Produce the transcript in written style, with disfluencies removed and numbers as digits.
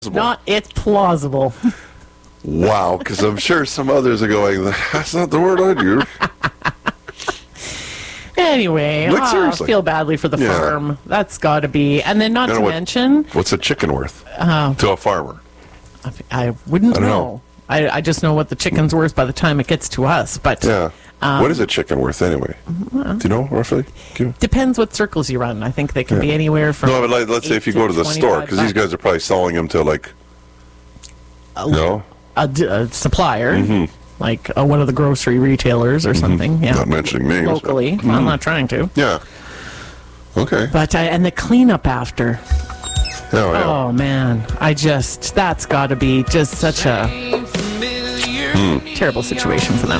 It's plausible. Wow, because I'm sure some others are going, that's not the word I'd use. Anyway, Like, I seriously. feel badly for the farm. That's got to be. And then not to mention... What's a chicken worth to a farmer? I wouldn't I don't know. I just know what the chicken's worth by the time it gets to us. But Yeah. What is a chicken worth anyway? Do you know, roughly? depends what circles you run. I think they can be anywhere from... No, but let's say if you go to the store, because these guys are probably selling them to, like... No? A supplier, like one of the grocery retailers or something. Yeah. Not mentioning names. Locally. I'm not trying to. Yeah. Okay. But and the cleanup after. Oh, yeah. Oh, man. That's got to be just such a terrible situation for them.